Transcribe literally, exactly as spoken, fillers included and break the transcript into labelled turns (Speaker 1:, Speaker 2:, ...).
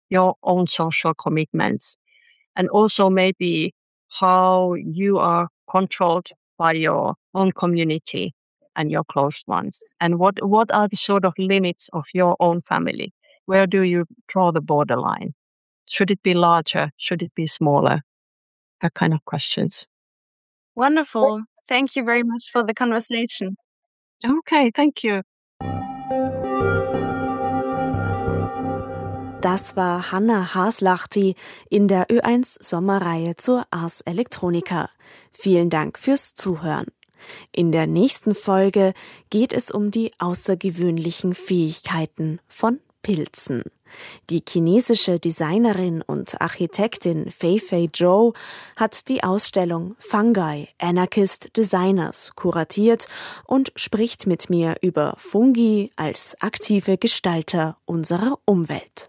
Speaker 1: your own social commitments, and also maybe how you are controlled by your own community and your close ones, and what what are the sort of limits of your own family? Where do you draw the borderline? Should it be larger? Should it be smaller? That kind of questions.
Speaker 2: Wonderful. Thank you very much for the conversation.
Speaker 1: Okay, thank you.
Speaker 3: Das war Hanna Haslachti in der Ö eins Sommerreihe zur Ars Electronica. Vielen Dank fürs Zuhören. In der nächsten Folge geht es um die außergewöhnlichen Fähigkeiten von Pilzen. Die chinesische Designerin und Architektin Fei-Fei Zhou hat die Ausstellung Fungi, Anarchist Designers kuratiert und spricht mit mir über Fungi als aktive Gestalter unserer Umwelt.